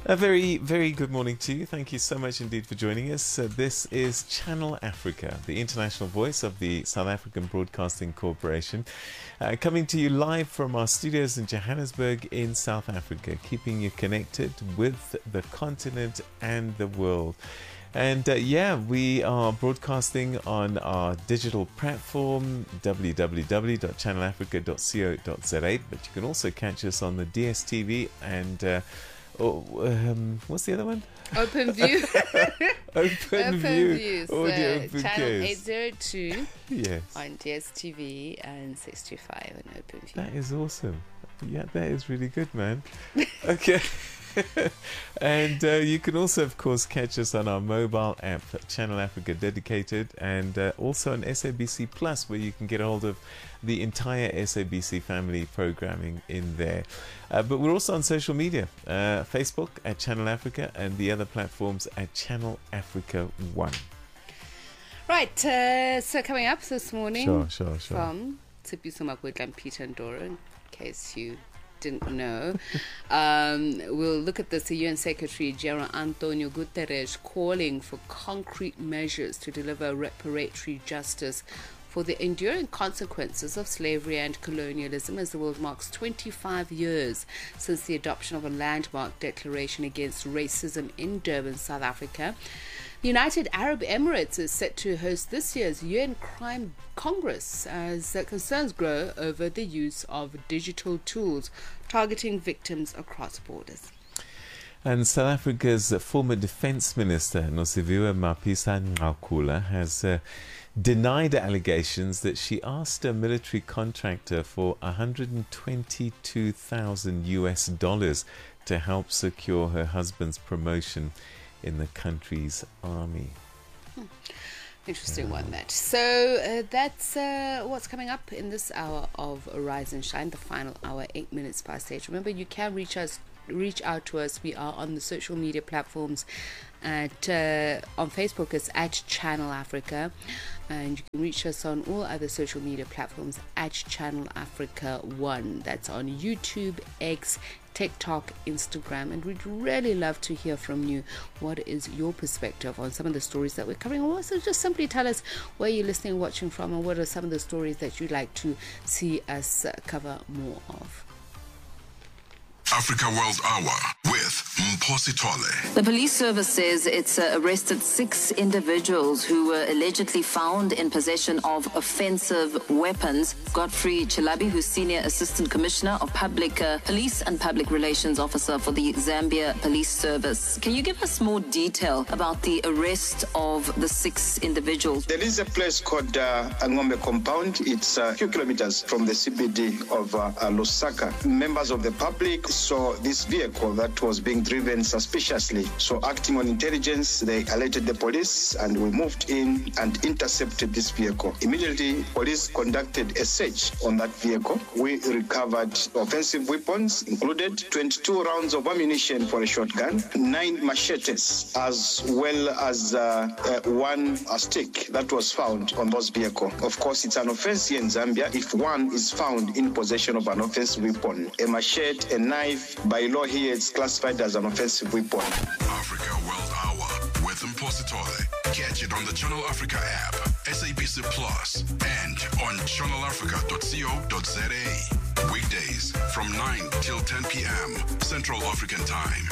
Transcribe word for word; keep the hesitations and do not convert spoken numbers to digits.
A very, very good morning to you. Thank you so much indeed for joining us. Uh, this is Channel Africa, the international voice of the South African Broadcasting Corporation, uh, coming to you live from our studios in Johannesburg in South Africa, keeping you connected with the continent and the world. And uh, yeah, we are broadcasting on our digital platform, w w w dot channel africa dot co dot za, but you can also catch us on the D S T V and uh, oh, um, what's the other one? Open View. Open, Open View. View. Audio So, channel eight oh two yes. on D S T V and six two five on Open View. That is awesome. Yeah, that is really good, man. Okay. And uh, you can also, of course, catch us on our mobile app, Channel Africa Dedicated, and uh, also on S A B C Plus, where you can get a hold of the entire S A B C family programming in there. Uh, but we're also on social media, uh, Facebook at Channel Africa and the other platforms at Channel Africa One. Right, uh, so coming up this morning Sure, sure, sure. from Tsipiso Makwetla and Peter Ndoro, in case you didn't know, um, we'll look at this. The U N Secretary General Antonio Guterres calling for concrete measures to deliver reparatory justice for the enduring consequences of slavery and colonialism as the world marks twenty-five years since the adoption of a landmark declaration against racism in Durban, South Africa. The United Arab Emirates is set to host this year's U N Crime Congress as concerns grow over the use of digital tools targeting victims across borders. And South Africa's former Defence Minister, Nosiviwe Mapisa-Nqakula, has uh, denied allegations that she asked a military contractor for one hundred twenty-two thousand U S dollars to help secure her husband's promotion in the country's army. Hmm. Interesting yeah. one, that. So uh, that's uh, what's coming up in this hour of Rise and Shine, the final hour, eight minutes past eight. Remember, you can reach us, reach out to us. We are on the social media platforms. At uh, on Facebook, it's at Channel Africa, and you can reach us on all other social media platforms at Channel Africa One. That's on YouTube, X, TikTok, Instagram, and we'd really love to hear from you. What is your perspective on some of the stories that we're covering? Or also just simply tell us where you're listening, watching from, and what are some of the stories that you'd like to see us uh, cover more of. Africa World Hour with Mphosi Tole. The police service says it's uh, arrested six individuals who were allegedly found in possession of offensive weapons. Godfrey Chilabi, who's Senior Assistant Commissioner of Public uh, Police and Public Relations Officer for the Zambia Police Service. Can you give us more detail about the arrest of the six individuals? There is a place called uh, Angombe Compound. It's a few kilometers from the C B D of uh, uh, Lusaka. Members of the public saw this vehicle that was being driven suspiciously. So acting on intelligence, they alerted the police and we moved in and intercepted this vehicle. Immediately, police conducted a search on that vehicle. We recovered offensive weapons, included twenty-two rounds of ammunition for a shotgun, nine machetes, as well as uh, uh, one uh, stick that was found on this vehicle. Of course, it's an offense here in Zambia if one is found in possession of an offensive weapon. A machete, a knife, by law here, it's classified as an offensive weapon. Africa World Hour with Mphosi Tole. Catch it on the Channel Africa app, S A B C Plus, and on channel africa dot co dot za. Weekdays from nine till ten p.m. Central African Time.